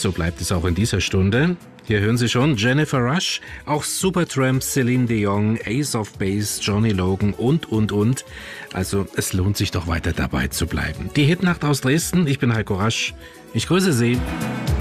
so bleibt es auch in dieser Stunde. Hier hören Sie schon Jennifer Rush, auch Supertramp, Celine Dion, Ace of Base, Johnny Logan und. Also es lohnt sich doch weiter dabei zu bleiben. Die Hitnacht aus Dresden, ich bin Heiko Rasch, ich grüße Sie.